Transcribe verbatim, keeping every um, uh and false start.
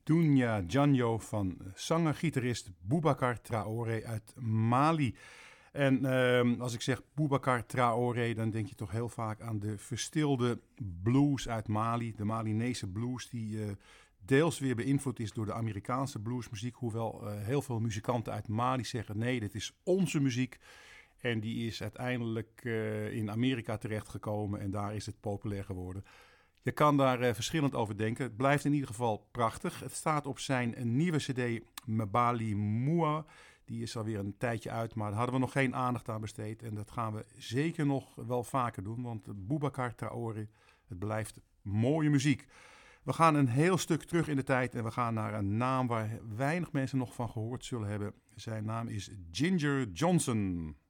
Dounia Djanjo van zanger-gitarist Boubacar Traoré uit Mali. En uh, als ik zeg Boubacar Traoré, dan denk je toch heel vaak aan de verstilde blues uit Mali. De Malinese blues die uh, deels weer beïnvloed is door de Amerikaanse bluesmuziek. Hoewel uh, heel veel muzikanten uit Mali zeggen, nee, dit is onze muziek. En die is uiteindelijk uh, in Amerika terechtgekomen en daar is het populair geworden. Je kan daar uh, verschillend over denken. Het blijft in ieder geval prachtig. Het staat op zijn nieuwe cd Mbali Moua. Die is alweer een tijdje uit, maar daar hadden we nog geen aandacht aan besteed. En dat gaan we zeker nog wel vaker doen, want Boubacar Traoré, het blijft mooie muziek. We gaan een heel stuk terug in de tijd en we gaan naar een naam waar weinig mensen nog van gehoord zullen hebben. Zijn naam is Ginger Johnson.